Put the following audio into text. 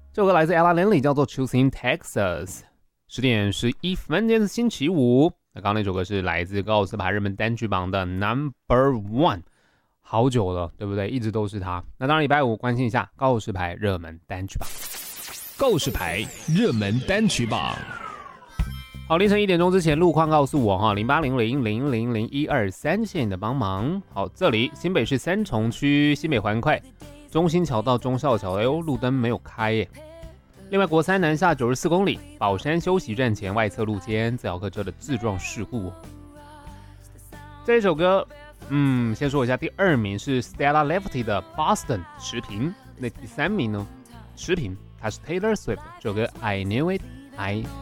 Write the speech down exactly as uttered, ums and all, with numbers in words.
这首歌来自 Ella Langley， 叫做 Choosing Texas。十点十一分，今天是星期五。那刚刚那首歌是来自高尔斯牌热门单曲榜的 Number One， 好久了，对不对？一直都是它。那当然，礼拜五关心一下高尔斯牌热门单曲榜。 告示牌热门单曲榜。 好，凌晨一点钟之前路况告诉我哈，零八零零零零零一二三，谢谢你的帮忙。好，这里新北市三重区新北环快中心桥到忠孝桥，哎呦，路灯没有开耶。另外，国三南下九十四公里，宝山休息站前外侧路肩自摇客车的自撞事故。这一首歌，嗯，先说一下，第二名是 Stella Lefty 的 Boston 持平，那第三名呢持平，它是 Taylor Swift 这首歌 I Knew It I